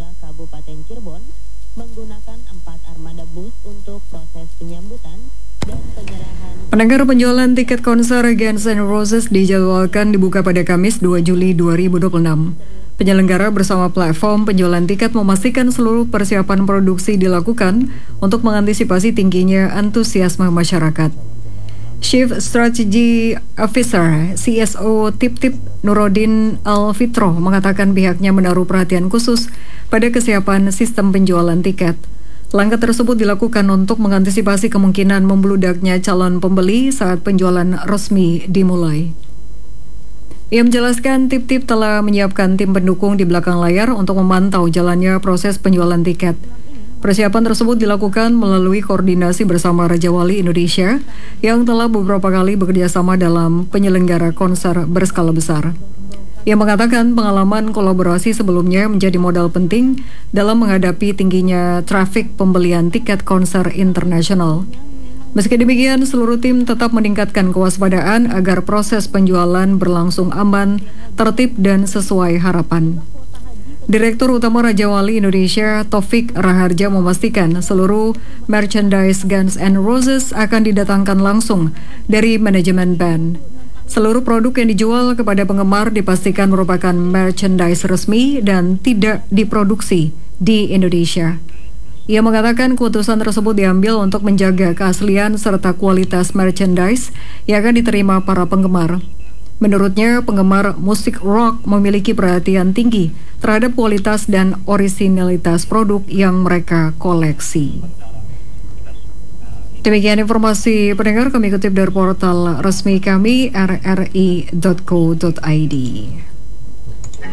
Kabupaten Cirebon menggunakan 4 armada bus untuk proses penyambutan dan penyerahan. Pendengar, penjualan tiket konser Guns N' Roses dijadwalkan dibuka pada Kamis 2 Juli 2026. Penyelenggara bersama platform penjualan tiket memastikan seluruh persiapan produksi dilakukan untuk mengantisipasi tingginya antusiasme masyarakat. Chief Strategy Officer CSO Tip-Tip Nuruddin Alfitro mengatakan pihaknya menaruh perhatian khusus pada kesiapan sistem penjualan tiket. Langkah tersebut dilakukan untuk mengantisipasi kemungkinan membludaknya calon pembeli saat penjualan resmi dimulai. Ia menjelaskan Tip-Tip telah menyiapkan tim pendukung di belakang layar untuk memantau jalannya proses penjualan tiket. Persiapan tersebut dilakukan melalui koordinasi bersama Raja Wali Indonesia yang telah beberapa kali bekerjasama dalam penyelenggara konser berskala besar. Ia mengatakan pengalaman kolaborasi sebelumnya menjadi modal penting dalam menghadapi tingginya trafik pembelian tiket konser internasional. Meski demikian, seluruh tim tetap meningkatkan kewaspadaan agar proses penjualan berlangsung aman, tertib, dan sesuai harapan. Direktur Utama Raja Wali Indonesia Taufik Raharja memastikan seluruh merchandise Guns N' Roses akan didatangkan langsung dari manajemen band. Seluruh produk yang dijual kepada penggemar dipastikan merupakan merchandise resmi dan tidak diproduksi di Indonesia. Ia mengatakan keputusan tersebut diambil untuk menjaga keaslian serta kualitas merchandise yang akan diterima para penggemar. Menurutnya, penggemar musik rock memiliki perhatian tinggi terhadap kualitas dan orisinalitas produk yang mereka koleksi. Demikian informasi pendengar, kami kutip dari portal resmi kami rri.co.id.